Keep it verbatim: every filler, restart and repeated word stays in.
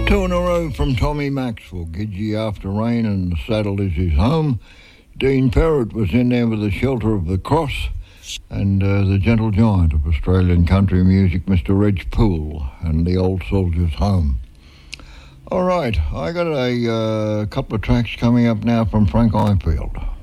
Two in a row from Tommy Maxwell. Gidgee After Rain and The Saddle Is His Home. Dean Perrott was in there with The Shelter of the Cross, and uh, the gentle giant of Australian country music, Mister Reg Poole, and The Old Soldier's Home. All right, I got a uh, couple of tracks coming up now from Frank Ifield.